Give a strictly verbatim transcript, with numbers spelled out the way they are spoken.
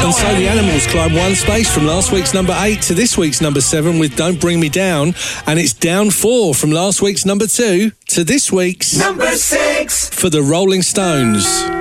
And so the Animals climb one space from last week's number eight to this week's number seven with Don't Bring Me Down, and it's down four from last week's number two to this week's number six for the Rolling Stones.